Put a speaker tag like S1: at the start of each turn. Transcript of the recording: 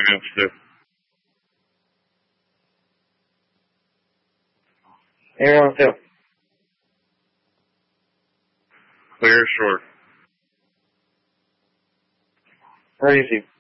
S1: minutes too.
S2: Air on 2.
S1: Clear short.
S2: Where do you see?